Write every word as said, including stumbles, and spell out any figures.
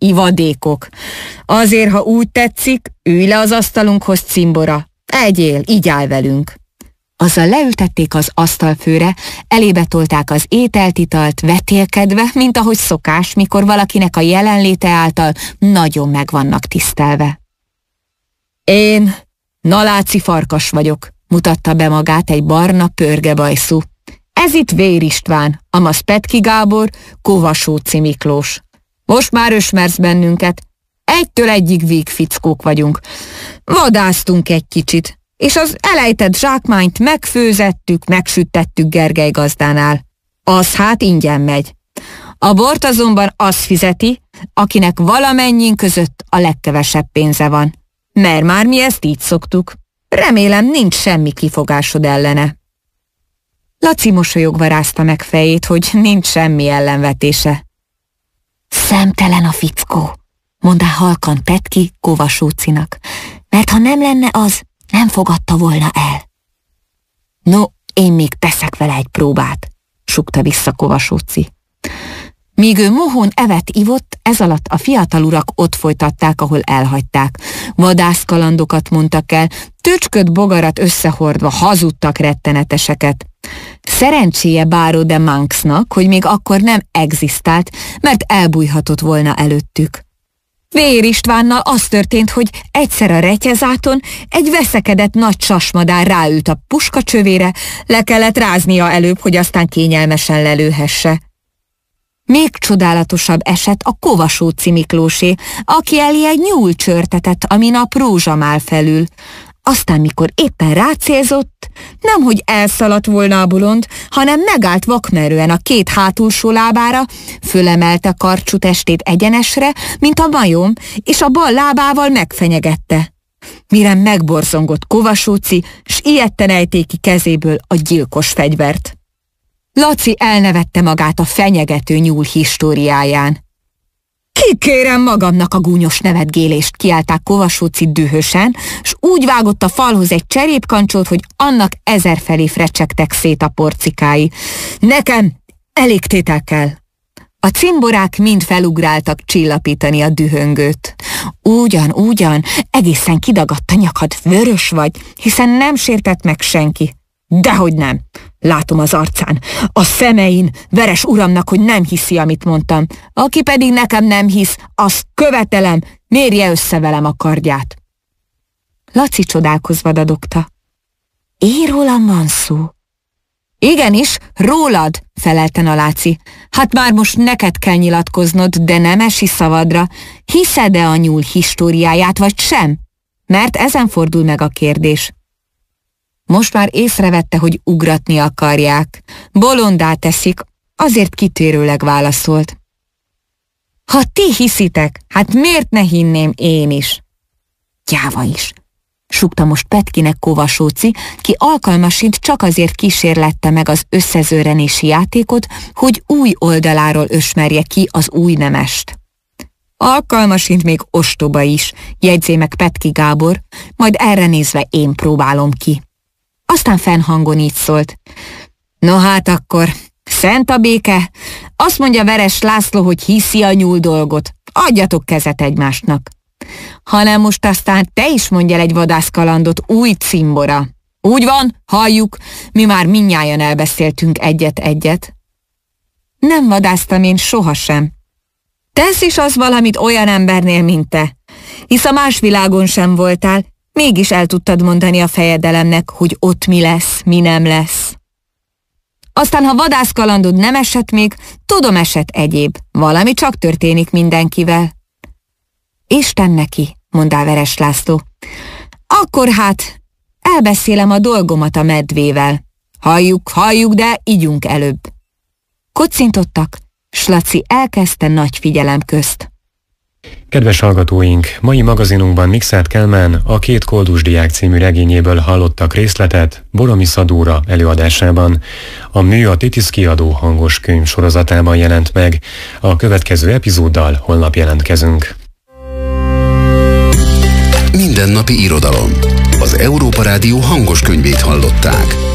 ivadékok. Azért, ha úgy tetszik, ülj le az asztalunkhoz, cimbora. Egyél, így állj velünk. Azzal leültették az asztalfőre, elébe tolták az ételt, italt, vetélkedve, mint ahogy szokás, mikor valakinek a jelenléte által nagyon meg vannak tisztelve. Én Naláci Farkas vagyok, mutatta be magát egy barna pörgebajszú. Ez itt Vér István, amaz Petki Gábor, Kovasóci Miklós. Most már ösmersz bennünket, egytől egyig vígfickók vagyunk. Vadásztunk egy kicsit, és az elejtett zsákmányt megfőzettük, megsüttettük Gergely gazdánál. Az hát ingyen megy. A bort azonban az fizeti, akinek valamennyin között a legkevesebb pénze van. Mert már mi ezt így szoktuk. Remélem, nincs semmi kifogásod ellene. Laci mosolyogva rázta meg fejét, hogy nincs semmi ellenvetése. Szemtelen a fickó, mondta halkan Petki Kovasócinak, mert ha nem lenne az, nem fogadta volna el. No, én még teszek vele egy próbát, sukta vissza Kovasóci. Míg ő mohón evett ivott, ez alatt a fiatal urak ott folytatták, ahol elhagyták. Vadászkalandokat mondtak el, tücsköt bogarat összehordva hazudtak retteneteseket. Szerencséje Báró de Manxnak, hogy még akkor nem egzisztált, mert elbújhatott volna előttük. Vér Istvánnal az történt, hogy egyszer a retyezáton egy veszekedett nagy sasmadár ráült a puskacsövére, le kellett ráznia előbb, hogy aztán kényelmesen lelőhesse. Még csodálatosabb eset a Kovasóci Miklósé, aki elé egy nyúl csörtetett, amin a rózsamál felül. Aztán, mikor éppen rácélzott, nemhogy elszaladt volna a bolond, hanem megállt vakmerően a két hátulsó lábára, fölemelte karcsú testét egyenesre, mint a majom, és a bal lábával megfenyegette. Mire megborzongott Kovasóci, s ijedten ejték ki kezéből a gyilkos fegyvert. Laci elnevette magát a fenyegető nyúl históriáján. Kikérem magamnak a gúnyos nevetgélést, kiálták Kovasóci dühösen, s úgy vágott a falhoz egy cserépkancsót, hogy annak ezerfelé frecsegtek szét a porcikái. Nekem elég tétel kell. A cimborák mind felugráltak csillapítani a dühöngőt. Ugyan, ugyan, egészen kidagadt a nyakad, vörös vagy, hiszen nem sértett meg senki. Dehogy nem. Látom az arcán, a szemein, veres uramnak, hogy nem hiszi, amit mondtam. Aki pedig nekem nem hisz, azt követelem, mérje össze velem a kardját. Laci csodálkozva dadogta. Én rólam van szó? Igenis, rólad, felelte Naláci. Hát már most neked kell nyilatkoznod, de nem esi szavadra. Hiszed-e a nyúl históriáját, vagy sem? Mert ezen fordul meg a kérdés. Most már észrevette, hogy ugratni akarják. Bolondá teszik, azért kitérőleg válaszolt. Ha ti hiszitek, hát miért ne hinném én is? Gyáva is, sukta most Petkinek Kovasóci, ki alkalmasint csak azért kísérlette meg az összezőrenési játékot, hogy új oldaláról ösmerje ki az új nemest. Alkalmasint még ostoba is, jegyzé meg Petki Gábor, majd erre nézve én próbálom ki. Aztán fennhangon így szólt. No hát akkor, szent a béke, azt mondja Veres László, hogy hiszi a nyúl dolgot, adjatok kezet egymásnak. Hanem most aztán te is mondj el egy vadászkalandot, új cimbora. Úgy van, halljuk, mi már mindnyájan elbeszéltünk egyet-egyet. Nem vadásztam én sohasem. Tesz is az valamit olyan embernél, mint te, hisz a más világon sem voltál, mégis el tudtad mondani a fejedelemnek, hogy ott mi lesz, mi nem lesz. Aztán, ha vadászkalandod nem esett még, tudom eset egyéb, valami csak történik mindenkivel. Isten neki, mondá Veres László. Akkor hát elbeszélem a dolgomat a medvével. Halljuk, halljuk, de igyunk előbb. Kocintottak, s Laci elkezdte nagy figyelem közt. Kedves hallgatóink, mai magazinunkban Mikszáth Kálmán a Két koldus diák című regényéből hallottak részletet Boromi Szadóra előadásában. A mű a Titisz kiadó hangos könyv sorozatában jelent meg. A következő epizóddal holnap jelentkezünk. Mindennapi irodalom. Az Európa Rádió hangos könyvét hallották.